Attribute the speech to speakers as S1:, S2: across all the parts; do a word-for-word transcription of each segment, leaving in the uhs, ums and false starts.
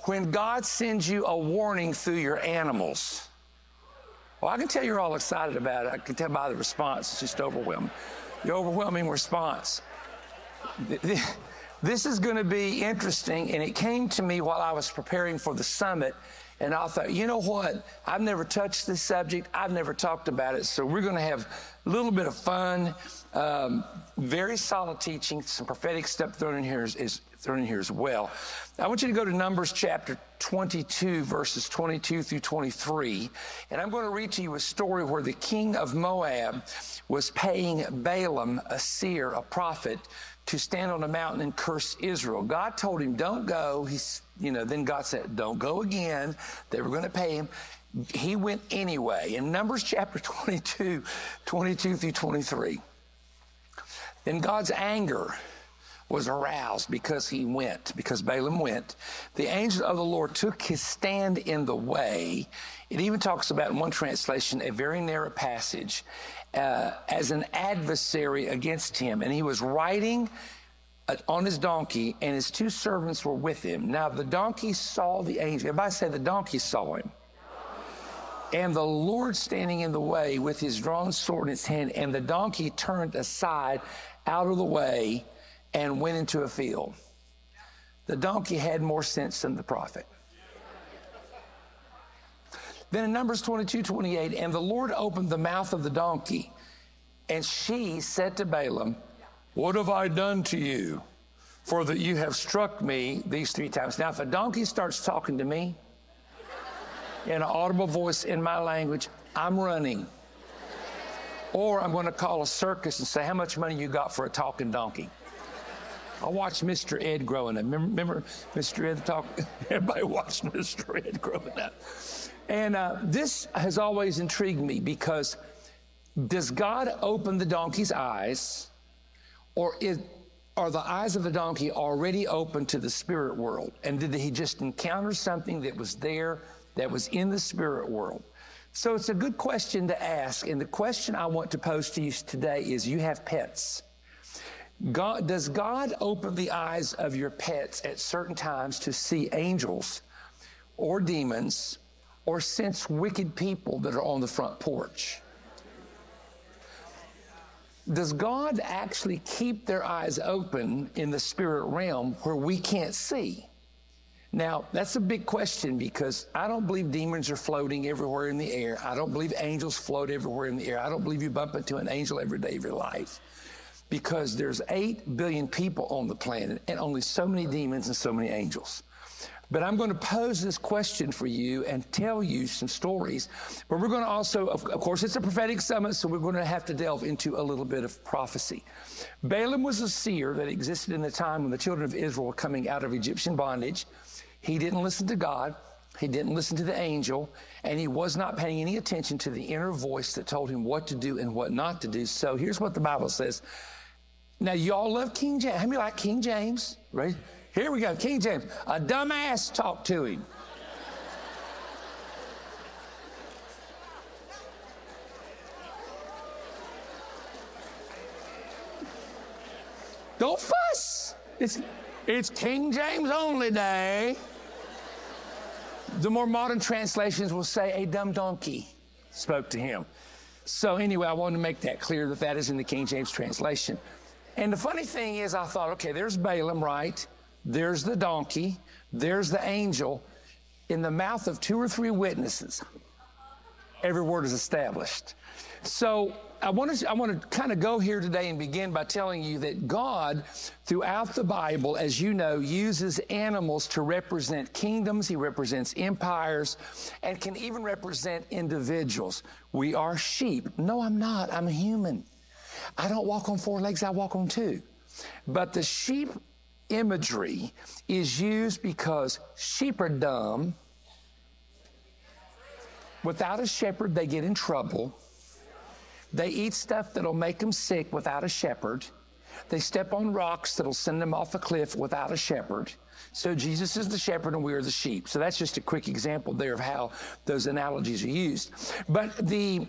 S1: when God sends you a warning through your animals. Well, I can tell you're all excited about it. I can tell by the response. It's just overwhelming. The overwhelming response. This is going to be interesting, and it came to me while I was preparing for the summit, and I thought, you know what? I've never touched this subject. I've never talked about it, so we're going to have a little bit of fun, um, very solid teaching, some prophetic stuff thrown in here is, is thrown in here as well. I want you to go to Numbers chapter twenty-two, verses twenty-two through twenty-three, and I'm going to read to you a story where the king of Moab was paying Balaam, a seer, a prophet, to stand on a mountain and curse Israel. God told him, don't go. He's, you know, then God said, don't go again. They were going to pay him. He went anyway. In Numbers chapter twenty-two, twenty-two through twenty-three. Then God's anger was aroused because he went, because Balaam went. The angel of the Lord took his stand in the way. It even talks about, in one translation, a very narrow passage, uh, as an adversary against him. And he was riding uh, on his donkey, and his two servants were with him. Now the donkey saw the angel. Everybody say the donkey saw him. And the Lord standing in the way with his drawn sword in his hand, and the donkey turned aside out of the way and went into a field. The donkey had more sense than the prophet. Then in Numbers twenty-two, twenty-eight, and the Lord opened the mouth of the donkey, and she said to Balaam, what have I done to you, for that you have struck me these three times? Now, if a donkey starts talking to me in an audible voice in my language, I'm running. Or I'm going to call a circus and say, how much money you got for a talking donkey? I watched Mister Ed growing up. Remember, remember Mister Ed talk? Everybody watched Mister Ed growing up. And uh, this has always intrigued me, because does God open the donkey's eyes, or is, are the eyes of the donkey already open to the spirit world? And did he just encounter something that was there, that was in the spirit world? So it's a good question to ask. And the question I want to pose to you today is, you have pets. God, does God open the eyes of your pets at certain times to see angels or demons, or sense wicked people that are on the front porch? Does God actually keep their eyes open in the spirit realm where we can't see? Now, that's a big question, because I don't believe demons are floating everywhere in the air. I don't believe angels float everywhere in the air. I don't believe you bump into an angel every day of your life, because there's eight billion people on the planet and only so many demons and so many angels. But I'm going to pose this question for you and tell you some stories. But we're going to also, of, of course, it's a prophetic summit, so we're going to have to delve into a little bit of prophecy. Balaam was a seer that existed in the time when the children of Israel were coming out of Egyptian bondage. He didn't listen to God. He didn't listen to the angel, and he was not paying any attention to the inner voice that told him what to do and what not to do. So here's what the Bible says. Now, y'all love King James. How many like King James? Right? Here we go, King James. A dumbass talked to him. Don't fuss. It's, it's King James only day. The more modern translations will say a dumb donkey spoke to him. So anyway, I wanted to make that clear that that is in the King James translation. And the funny thing is, I thought, okay, there's Balaam, right? There's the donkey. There's the angel. In the mouth of two or three witnesses, every word is established. So I want to I want to kind of go here today and begin by telling you that God, throughout the Bible, as you know, uses animals to represent kingdoms. He represents empires, and can even represent individuals. We are sheep. No, I'm not. I'm a human. I don't walk on four legs. I walk on two. But the sheep imagery is used because sheep are dumb. Without a shepherd, they get in trouble. They eat stuff that'll make them sick without a shepherd. They step on rocks that'll send them off a cliff without a shepherd. So Jesus is the shepherd and we are the sheep. So that's just a quick example there of how those analogies are used. But the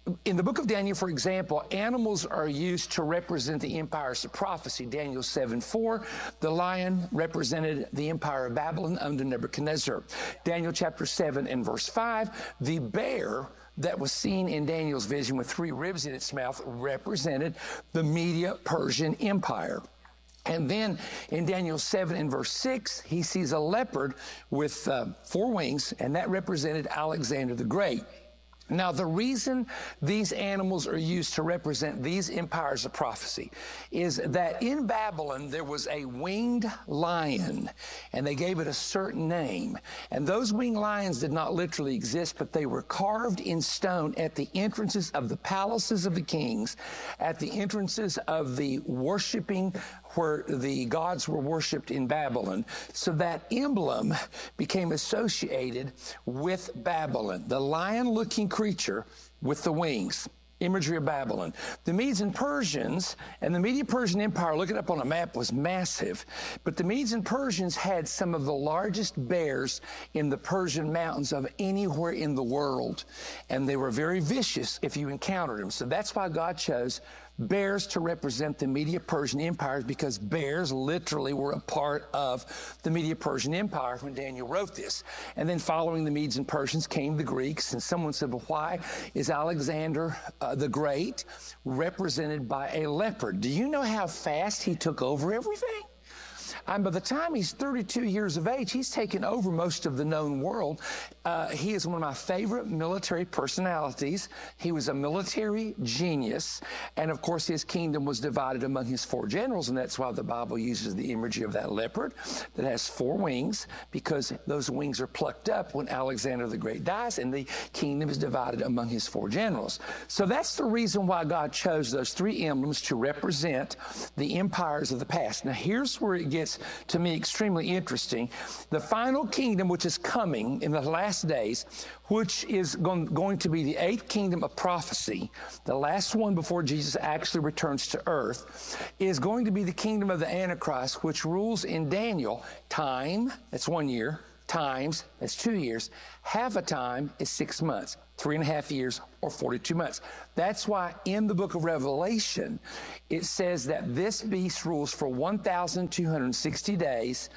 S1: in the book of Daniel, for example, animals are used to represent the empires of prophecy. Daniel seven four, the lion represented the empire of Babylon under Nebuchadnezzar. Daniel chapter seven and verse five, the bear that was seen in Daniel's vision with three ribs in its mouth represented the Medo-Persian Empire. And then in Daniel seven and verse six, he sees a leopard with uh, four wings, and that represented Alexander the Great. Now, the reason these animals are used to represent these empires of prophecy is that in Babylon, there was a winged lion, and they gave it a certain name. And those winged lions did not literally exist, but they were carved in stone at the entrances of the palaces of the kings, at the entrances of the worshiping where the gods were worshipped in Babylon. So that emblem became associated with Babylon, the lion-looking creature with the wings. Imagery of Babylon. The Medes and Persians and the Medo-Persian Empire, look it up on a map, was massive. But the Medes and Persians had some of the largest bears in the Persian mountains of anywhere in the world. And they were very vicious if you encountered them. So that's why God chose bears to represent the Medo-Persian Empire, because bears literally were a part of the Medo-Persian Empire when Daniel wrote this. And then following the Medes and Persians came the Greeks, and someone said, well, why is Alexander uh, the Great represented by a leopard? Do you know how fast he took over everything? And by the time he's thirty-two years of age, he's taken over most of the known world. Uh, he is one of my favorite military personalities. He was a military genius. And of course, his kingdom was divided among his four generals. And that's why the Bible uses the imagery of that leopard that has four wings, because those wings are plucked up when Alexander the Great dies, and the kingdom is divided among his four generals. So that's the reason why God chose those three emblems to represent the empires of the past. Now, here's where it gets to me extremely interesting. The final kingdom, which is coming in the last days, which is going, going to be the eighth kingdom of prophecy, the last one before Jesus actually returns to earth, is going to be the kingdom of the Antichrist, which rules in Daniel time, that's one year, times, that's two years, half a time is six months. Three and a half years or forty-two months. That's why in the book of Revelation, it says that this beast rules for one thousand two hundred sixty days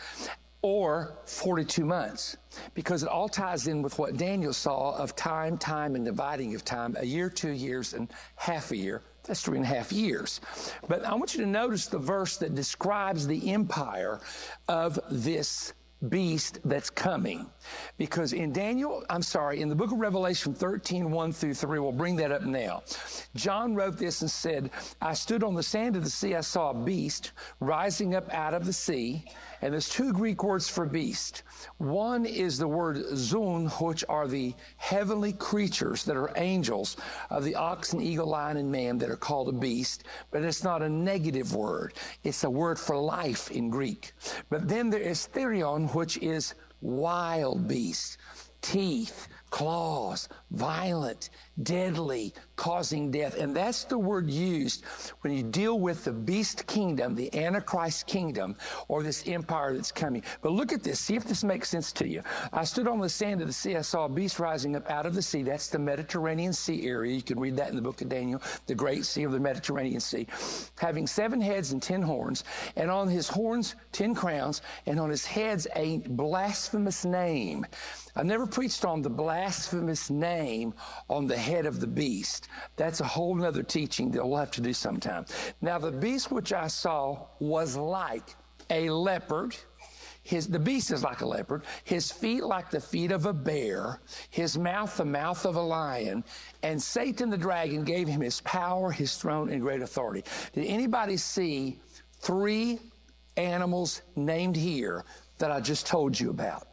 S1: or forty-two months, because it all ties in with what Daniel saw of time, time, and dividing of time, a year, two years, and half a year. That's three and a half years. But I want you to notice the verse that describes the empire of this beast that's coming. Because in Daniel, I'm sorry, in the book of Revelation thirteen, one through three, we'll bring that up now. John wrote this and said, I stood on the sand of the sea, I saw a beast rising up out of the sea. And there's two Greek words for beast. One is the word zoon, which are the heavenly creatures that are angels of the ox and eagle, lion, and man that are called a beast. But it's not a negative word. It's a word for life in Greek. But then there is therion, which is wild beast, teeth, claws, violent, deadly, causing death. And that's the word used when you deal with the beast kingdom, the Antichrist kingdom, or this empire that's coming. But look at this. See if this makes sense to you. I stood on the sand of the sea. I saw a beast rising up out of the sea. That's the Mediterranean Sea area. You can read that in the book of Daniel, the great sea of the Mediterranean Sea, having seven heads and ten horns, and on his horns ten crowns, and on his heads a blasphemous name. I've never preached on the blasphemous name on the head of the beast. That's a whole nother teaching that we'll have to do sometime. Now, the beast which I saw was like a leopard. His, the beast is like a leopard, his feet like the feet of a bear, his mouth the mouth of a lion, and Satan the dragon gave him his power, his throne, and great authority. Did anybody see three animals named here that I just told you about?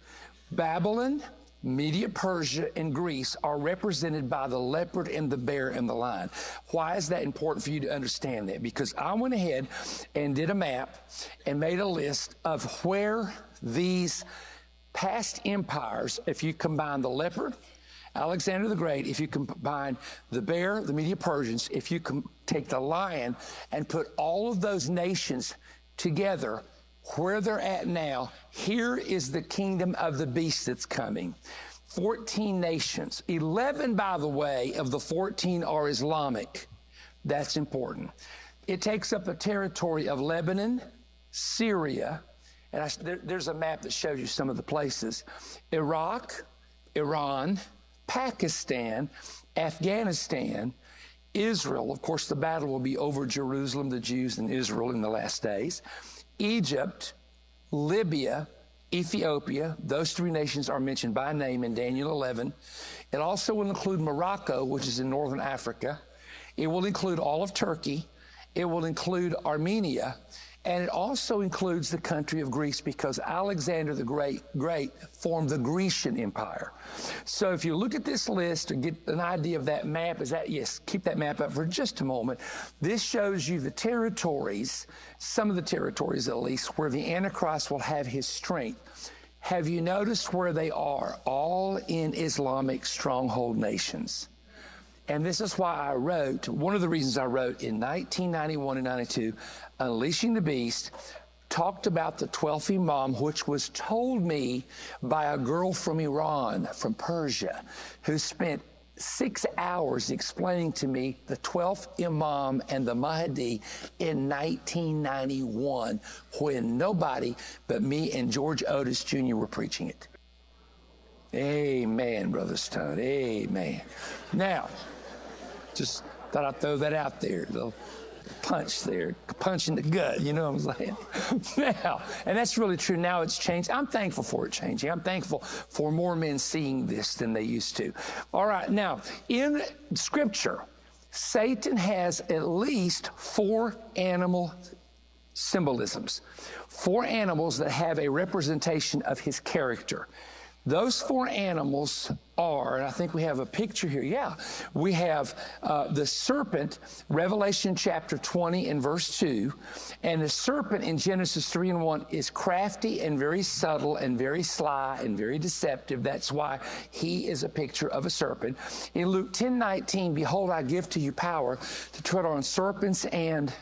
S1: Babylon, Media, Persia, and Greece are represented by the leopard and the bear and the lion. Why is that important for you to understand that? Because I went ahead and did a map and made a list of where these past empires, if you combine the leopard, Alexander the Great, if you combine the bear, the Media Persians, if you com- take the lion and put all of those nations together, where they're at now, here is the kingdom of the beast that's coming. fourteen nations. eleven, by the way, of the fourteen are Islamic. That's important. It takes up a territory of Lebanon, Syria, and I, there, there's a map that shows you some of the places. Iraq, Iran, Pakistan, Afghanistan, Israel. Of course, the battle will be over Jerusalem, the Jews and Israel in the last days. Egypt, Libya, Ethiopia. Those three nations are mentioned by name in Daniel eleven. It also will include Morocco, which is in northern Africa. It will include all of Turkey. It will include Armenia. And it also includes the country of Greece, because Alexander the Great, Great formed the Grecian Empire. So if you look at this list to get an idea of that map, is that, yes, keep that map up for just a moment. This shows you the territories, some of the territories at least, where the Antichrist will have his strength. Have you noticed where they are? All in Islamic stronghold nations. And this is why I wrote, one of the reasons I wrote in nineteen ninety-one and ninety-two, Unleashing the Beast, talked about the twelfth Imam, which was told me by a girl from Iran, from Persia, who spent six hours explaining to me the twelfth Imam and the Mahdi in nineteen ninety-one, when nobody but me and George Otis Junior were preaching it. Amen, Brother Stone. Amen. Now, just thought I'd throw that out there. A little punch there, punch in the gut, you know what I'm saying? Now, and that's really true. Now it's changed. I'm thankful for it changing. I'm thankful for more men seeing this than they used to. All right, now, in Scripture, Satan has at least four animal symbolisms, four animals that have a representation of his character. Those four animals are, and I think we have a picture here. Yeah, we have uh, the serpent, Revelation chapter twenty and verse two. And the serpent in Genesis three and one is crafty and very subtle and very sly and very deceptive. That's why he is a picture of a serpent. In Luke ten nineteen, behold, I give to you power to tread on serpents and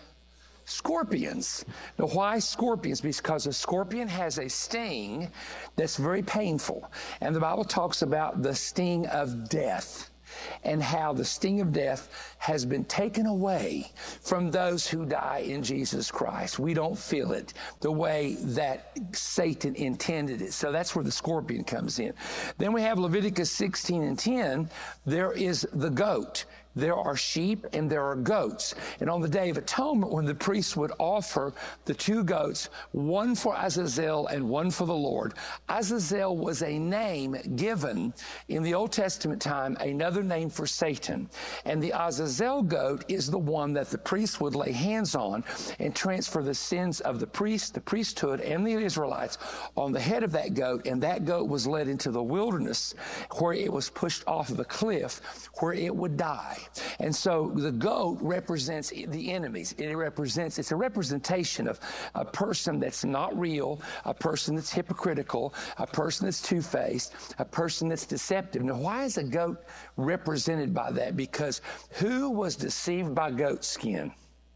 S1: scorpions. Now, why scorpions? Because a scorpion has a sting that's very painful. And the Bible talks about the sting of death, and how the sting of death has been taken away from those who die in Jesus Christ. We don't feel it the way that Satan intended it. So that's where the scorpion comes in. Then we have Leviticus sixteen and ten. There is the goat. There are sheep and there are goats. And on the Day of Atonement, when the priests would offer the two goats, one for Azazel and one for the Lord, Azazel was a name given in the Old Testament time, another name for Satan. And the Azazel goat is the one that the priests would lay hands on and transfer the sins of the priest, the priesthood, and the Israelites on the head of that goat. And that goat was led into the wilderness, where it was pushed off of a cliff, where it would die. And so the goat represents the enemies. It represents, it's a representation of a person that's not real, a person that's hypocritical, a person that's two-faced, a person that's deceptive. Now, why is a goat represented by that? Because who was deceived by goat skin?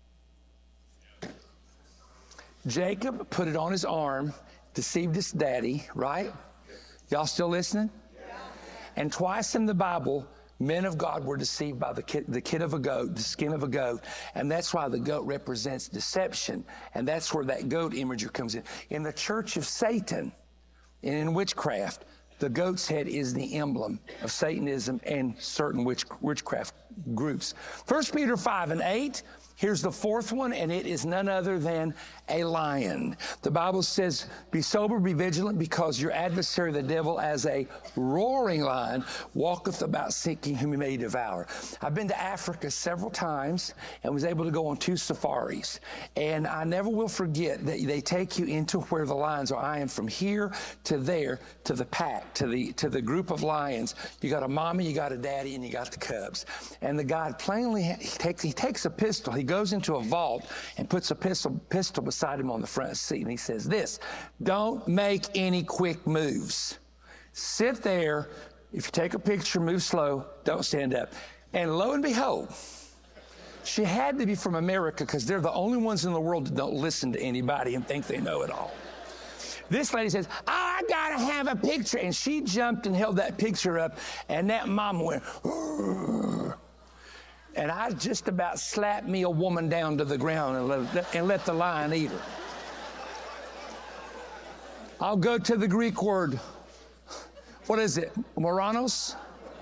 S1: Jacob put it on his arm, deceived his daddy, right? Y'all still listening? And twice in the Bible, men of God were deceived by the kid, the kid of a goat, the skin of a goat. And that's why the goat represents deception. And that's where that goat imagery comes in. In the church of Satan and in witchcraft, the goat's head is the emblem of Satanism and certain witch, witchcraft groups. First Peter five and eight. Here's the fourth one, and it is none other than a lion. The Bible says, be sober, be vigilant, because your adversary, the devil, as a roaring lion, walketh about seeking whom he may devour. I've been to Africa several times and was able to go on two safaris. And I never will forget that they take you into where the lions are. I am from here to there, to the pack, to the, to the group of lions. You got a mommy, you got a daddy, and you got the cubs. And the guy plainly, he takes, he takes a pistol. He goes into a vault and puts a pistol, pistol beside him on the front seat. And he says this, don't make any quick moves. Sit there. If you take a picture, move slow. Don't stand up. And lo and behold, she had to be from America, because they're the only ones in the world that don't listen to anybody and think they know it all. This lady says, I I got to have a picture. And she jumped and held that picture up, and that mama went, "Urgh." And I just about slapped me a woman down to the ground and let, and let the lion eat her. I'll go to the Greek word. What is it? Moranos?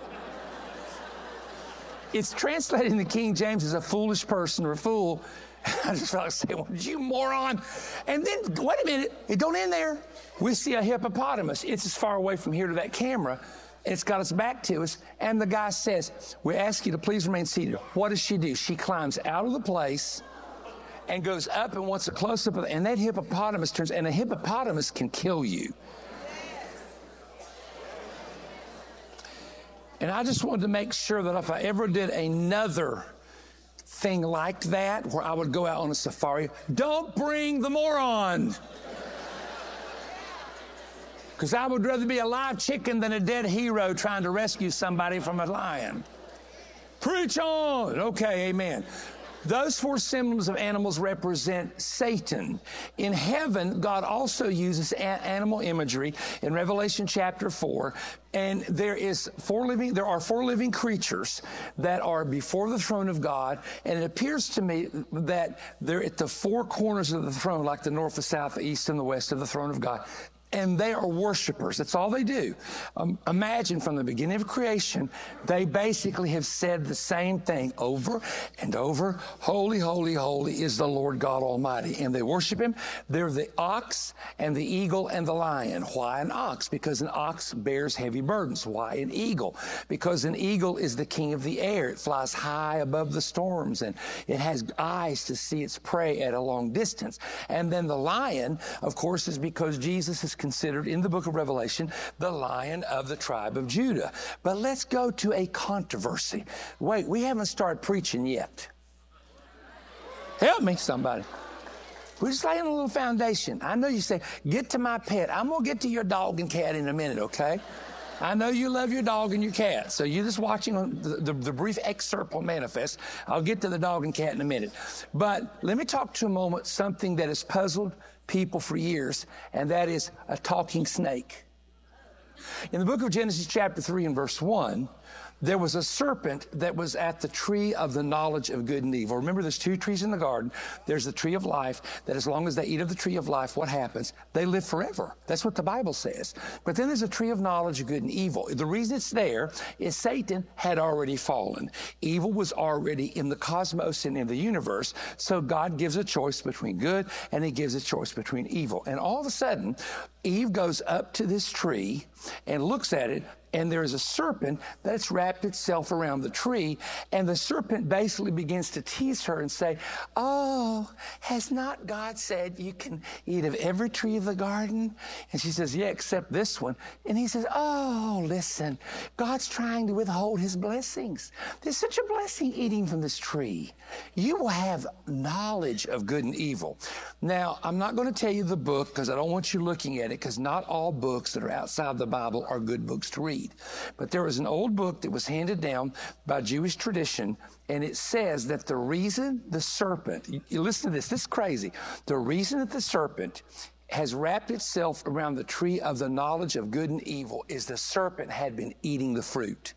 S1: It's translated in the King James as a foolish person or a fool. I just felt like saying, well, you moron. And then, wait a minute, it don't end there. We see a hippopotamus. It's as far away from here to that camera. It's got its back to us. And the guy says, we ask you to please remain seated. What does she do? She climbs out of the place and goes up and wants a close-up of, and that hippopotamus turns, and a hippopotamus can kill you. And I just wanted to make sure that if I ever did another thing like that, where I would go out on a safari, don't bring the moron. Because I would rather be a live chicken than a dead hero trying to rescue somebody from a lion. Preach on. Okay, amen. Those four symbols of animals represent Satan. In heaven, God also uses a- animal imagery in Revelation chapter four. And there is four living, there are four living creatures that are before the throne of God. And it appears to me that they're at the four corners of the throne, like the north, the south, the east, and the west of the throne of God. And they are worshipers. That's all they do. Um, imagine from the beginning of creation, they basically have said the same thing over and over. Holy, holy, holy is the Lord God Almighty. And they worship him. They're the ox and the eagle and the lion. Why an ox? Because an ox bears heavy burdens. Why an eagle? Because an eagle is the king of the air. It flies high above the storms, and it has eyes to see its prey at a long distance. And then the lion, of course, is because Jesus is considered in the book of Revelation the Lion of the tribe of Judah. But let's go to a controversy. Wait, we haven't started preaching yet. Help me, somebody. We're just laying a little foundation. I know you say, get to my pet. I'm going to get to your dog and cat in a minute, okay? I know you love your dog and your cat, so you're just watching the, the, the brief excerpt on Manifest. I'll get to the dog and cat in a minute. But let me talk to a moment something that has puzzled people for years, and that is a talking snake. In the book of Genesis chapter three and verse one, there was a serpent that was at the tree of the knowledge of good and evil. Remember, there's two trees in the garden. There's the tree of life, that as long as they eat of the tree of life, what happens? They live forever. That's what the Bible says. But then there's a tree of knowledge of good and evil. The reason it's there is Satan had already fallen. Evil was already in the cosmos and in the universe. So God gives a choice between good, and he gives a choice between evil. And all of a sudden, Eve goes up to this tree and looks at it, and there is a serpent that's wrapped itself around the tree, and the serpent basically begins to tease her and say, oh, has not God said you can eat of every tree of the garden? And she says, yeah, except this one. And he says, oh, listen, God's trying to withhold his blessings. There's such a blessing eating from this tree. You will have knowledge of good and evil. Now, I'm not going to tell you the book because I don't want you looking at it, because not all books that are outside the Bible are good books to read. But there was an old book that was handed down by Jewish tradition, and it says that the reason the serpent, you, you listen to this, this is crazy, the reason that the serpent has wrapped itself around the tree of the knowledge of good and evil is the serpent had been eating the fruit.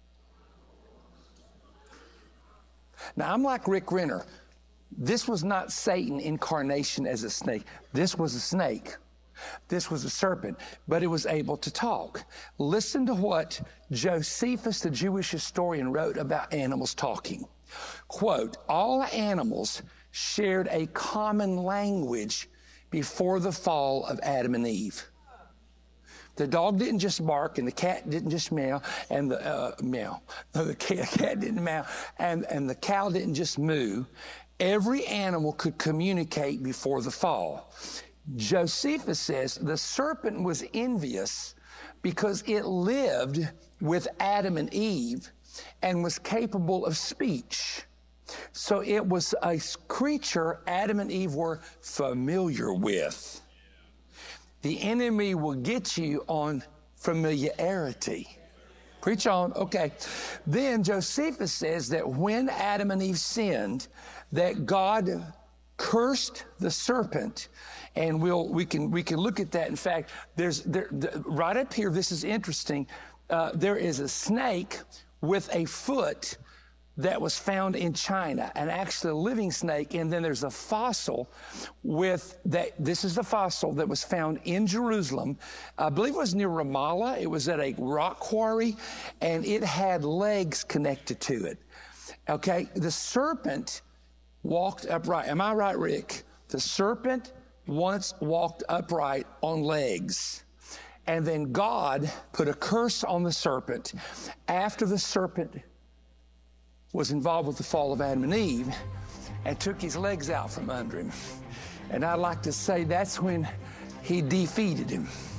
S1: Now, I'm like Rick Renner. This was not Satan incarnation as a snake. This was a snake. This was a serpent, but it was able to talk. Listen to what Josephus, the Jewish historian, wrote about animals talking. Quote, all animals shared a common language before the fall of Adam and Eve. The dog didn't just bark, and the cat didn't just meow, and the uh, meow. No, the cat, cat didn't meow, and, and the cow didn't just moo. Every animal could communicate before the fall. Josephus says the serpent was envious because it lived with Adam and Eve and was capable of speech. So it was a creature Adam and Eve were familiar with. The enemy will get you on familiarity. Preach on. Okay. Then Josephus says that when Adam and Eve sinned, that God cursed the serpent and we'll we can we can look at that. In fact, there's there, the, right up here. This is interesting. Uh, there is a snake with a foot that was found in China, and actually a living snake. And then there's a fossil with that. This is the fossil that was found in Jerusalem. I believe it was near Ramallah. It was at a rock quarry, and it had legs connected to it. Okay, the serpent walked upright. Am I right, Rick? The serpent once walked upright on legs. And then God put a curse on the serpent after the serpent was involved with the fall of Adam and Eve and took his legs out from under him. And I'd like to say that's when he defeated him.